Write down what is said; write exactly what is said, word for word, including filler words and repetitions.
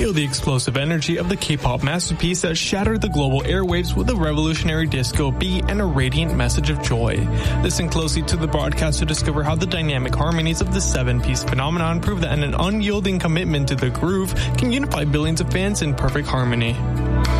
Feel the explosive energy of the K-pop masterpiece that shattered the global airwaves with a revolutionary disco beat and a radiant message of joy. Listen closely to the broadcast to discover how the dynamic harmonies of the seven-piece phenomenon prove that an unyielding commitment to the groove can unify billions of fans in perfect harmony.